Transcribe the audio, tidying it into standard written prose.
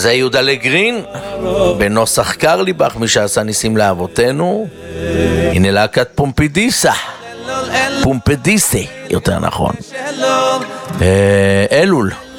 זה יהודה לגרין, בנוסח קרליבך, מי שעשה ניסים לאבותינו. הנה להקת פומפדיסה, פומפדיסה יותר נכון, אלול.